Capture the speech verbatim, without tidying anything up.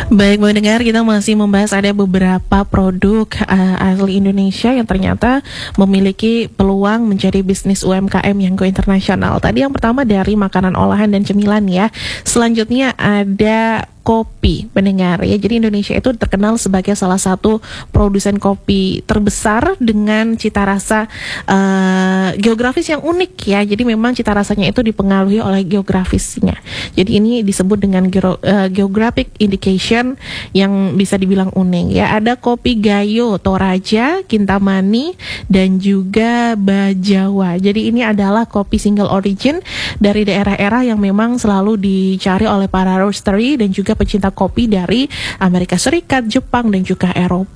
Baik, mendengar kita masih membahas ada beberapa produk uh, asli Indonesia yang ternyata memiliki peluang menjadi bisnis U M K M yang go internasional. Tadi yang pertama dari makanan olahan dan cemilan ya. Selanjutnya ada kopi, pendengar ya. Jadi Indonesia itu terkenal sebagai salah satu produsen kopi terbesar dengan cita rasa uh, geografis yang unik ya. Jadi memang cita rasanya itu dipengaruhi oleh geografisnya. Jadi ini disebut dengan geo, uh, geographic indication yang bisa dibilang unik ya. Ada kopi Gayo, Toraja, Kintamani dan juga Bajawa. Jadi ini adalah kopi single origin dari daerah-daerah yang memang selalu dicari oleh para roastery dan juga pecinta kopi dari Amerika Serikat, Jepang dan juga Eropa.